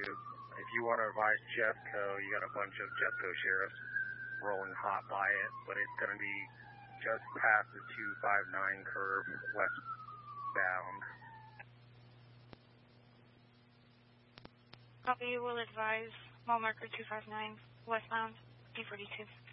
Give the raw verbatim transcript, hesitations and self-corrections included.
If you want to advise Jeffco, you got a bunch of Jeffco sheriffs rolling hot by it, but it's going to be just past the two five nine curve westbound. Copy, will advise mile marker two five nine westbound, D forty-two.